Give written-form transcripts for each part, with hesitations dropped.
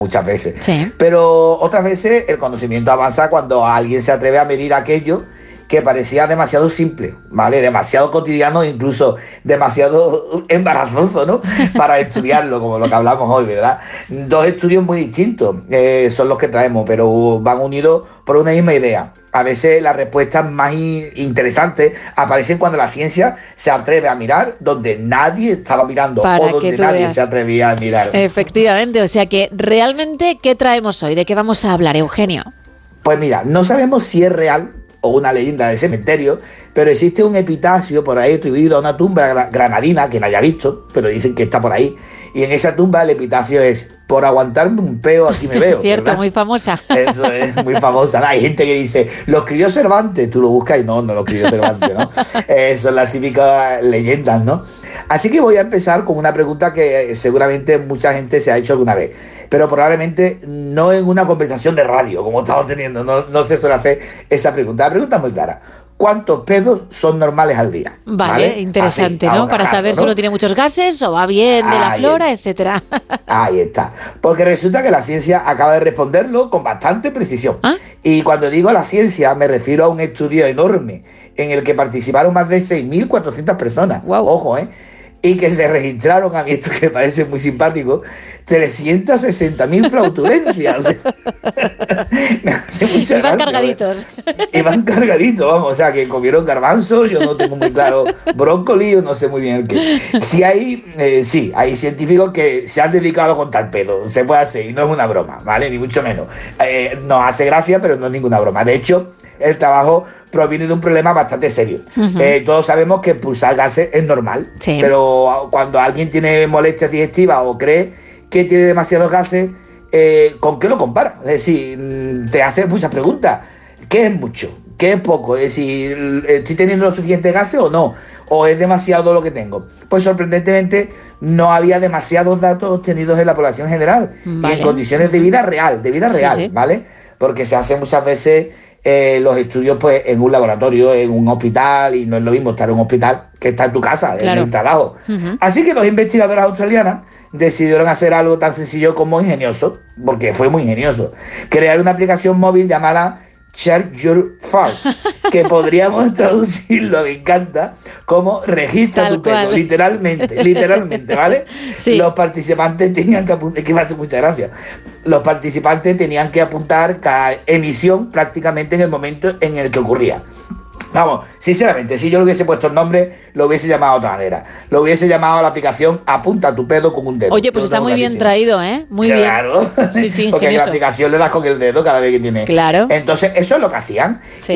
muchas veces. Sí. Pero otras veces el conocimiento avanza cuando alguien se atreve a medir aquello que parecía demasiado simple, ¿vale? Demasiado cotidiano, incluso demasiado embarazoso, ¿no? Para estudiarlo, como lo que hablamos hoy, ¿verdad? Dos estudios muy distintos son los que traemos, pero van unidos por una misma idea. A veces las respuestas más interesantes aparecen cuando la ciencia se atreve a mirar donde nadie estaba mirando Para o donde nadie veas. se atrevía a mirar. Efectivamente, o sea que realmente, ¿qué traemos hoy? ¿De qué vamos a hablar, Eugenio? Pues mira, no sabemos si es real o una leyenda de cementerio, pero existe un epitafio por ahí atribuido a una tumba granadina que no haya visto, pero dicen que está por ahí, y en esa tumba el epitafio es: por aguantarme un peo aquí me veo. Cierto, ¿verdad? muy famosa. Eso es muy famosa. Hay gente que dice, lo escribió Cervantes, tú lo buscas y no lo escribió Cervantes, ¿no? Son las típicas leyendas, ¿no? Así que voy a empezar con una pregunta que seguramente mucha gente se ha hecho alguna vez, pero probablemente no en una conversación de radio, como estamos teniendo, no se suele hacer esa pregunta. La pregunta es muy clara: ¿cuántos pedos son normales al día? Vale, interesante, así, ¿no? Para saber si uno tiene muchos gases o va bien de la flora, etcétera. Ahí está. Porque resulta que la ciencia acaba de responderlo con bastante precisión. ¿Ah? Y cuando digo la ciencia me refiero a un estudio enorme en el que participaron más de 6.400 personas. Wow. Ojo, ¿eh? Y que se registraron, a mí esto que me parece muy simpático, 360.000 flautulencias. O sea, me hace mucha Iban gracia, cargaditos. Iban cargaditos, vamos, o sea, que comieron garbanzos, yo no tengo muy claro, brócoli, yo no sé muy bien el qué. Sí hay científicos que se han dedicado a contar pedos, se puede hacer, y no es una broma, ¿vale? Ni mucho menos. Nos hace gracia, pero no es ninguna broma. De hecho, el trabajo proviene de un problema bastante serio. Todos sabemos que expulsar gases es normal, sí, pero cuando alguien tiene molestias digestivas o cree que tiene demasiados gases, ¿con qué lo compara? Es decir, te hace muchas preguntas. ¿Qué es mucho? ¿Qué es poco? Es decir, ¿estoy teniendo los suficientes gases o no? ¿O es demasiado lo que tengo? Pues sorprendentemente no había demasiados datos obtenidos en la población general, vale, y en condiciones de vida real, sí. ¿vale? Porque se hacen muchas veces los estudios pues en un laboratorio, en un hospital, y no es lo mismo estar en un hospital que estar en tu casa, claro, en el trabajo. Así que dos investigadoras australianas decidieron hacer algo tan sencillo como ingenioso, porque fue muy ingenioso: crear una aplicación móvil llamada Check Your Fart, que podríamos traducirlo, me encanta, como registra Tal tu pedo, cual. literalmente, ¿vale? Sí. Los participantes tenían que apuntar, es que me hace mucha gracia, los participantes tenían que apuntar cada emisión prácticamente en el momento en el que ocurría. Vamos, sinceramente, si yo le hubiese puesto el nombre, lo hubiese llamado de otra manera. Lo hubiese llamado a la aplicación Apunta tu pedo con un dedo. Oye, pues está muy bien traído, ¿eh? Muy bien. Claro. Sí, Porque en la ingenioso. aplicación le das con el dedo cada vez que tiene. Claro. Entonces, eso es lo que hacían.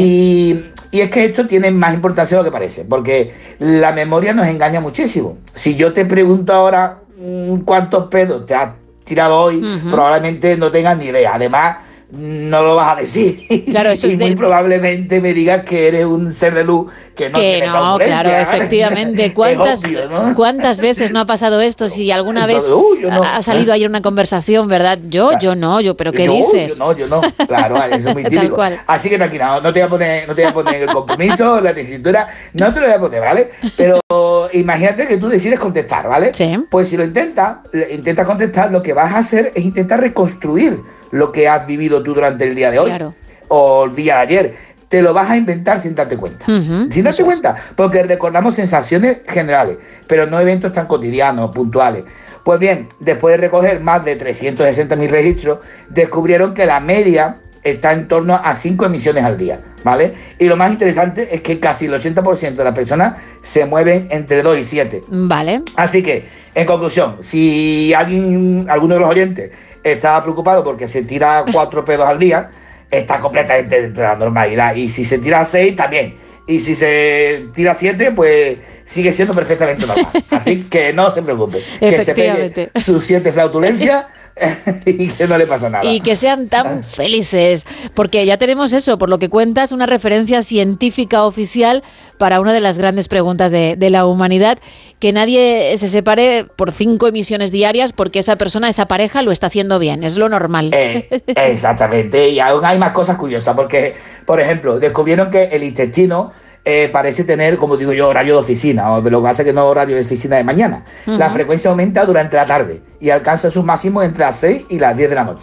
Sí. Y es que esto tiene más importancia de lo que parece, porque la memoria nos engaña muchísimo. Si yo te pregunto ahora cuántos pedos te has tirado hoy, probablemente no tengas ni idea. Además, no lo vas a decir. Claro, eso y es muy probablemente me digas que eres un ser de luz que no tiene flautulencia. Claro, efectivamente. Obvio, ¿no? ¿Cuántas veces no ha pasado esto? Si alguna vez yo no. ha salido ayer una conversación, ¿verdad? Yo no, pero ¿qué dices? Yo no. Claro, eso es muy típico. Tal cual. Así que tranquila, no te voy a poner el compromiso, la tesitura, no te lo voy a poner, ¿vale? Pero imagínate que tú decides contestar, ¿vale? Sí. Pues si lo intentas contestar, lo que vas a hacer es intentar reconstruir lo que has vivido tú durante el día de hoy, claro, o el día de ayer. Te lo vas a inventar sin darte cuenta. Sin darte cuenta, porque recordamos sensaciones generales, pero no eventos tan cotidianos, puntuales. Pues bien, después de recoger más de 360.000 registros, descubrieron que la media está en torno a 5 emisiones al día, ¿vale? Y lo más interesante es que casi el 80% de las personas se mueven entre 2 y 7. Vale. Así que, en conclusión, si alguno de los oyentes está preocupado porque se tira 4 pedos al día, está completamente dentro de la normalidad. Y si se tira 6, también. Y si se tira 7, pues sigue siendo perfectamente normal. Así que no se preocupe. Que se pegue sus 7 flautulencias y que no le pasa nada. Y que sean tan felices, porque ya tenemos eso, por lo que cuentas, una referencia científica oficial para una de las grandes preguntas de la humanidad: que nadie se separe por 5 emisiones diarias porque esa persona, esa pareja, lo está haciendo bien, es lo normal. Exactamente, y aún hay más cosas curiosas, porque, por ejemplo, descubrieron que el intestino parece tener, como digo yo, horario de oficina, lo que pasa es que no horario de oficina de mañana. La frecuencia aumenta durante la tarde y alcanza sus máximos entre las 6 y las 10 de la noche.